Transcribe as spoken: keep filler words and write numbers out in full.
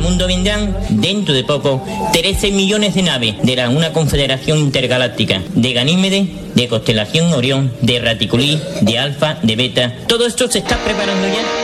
mundo vendrán, dentro de poco, trece millones de naves de la, una confederación intergaláctica, de Ganímedes, de constelación Orión, de Raticulí, de Alfa, de Beta. Todo esto se está preparando ya.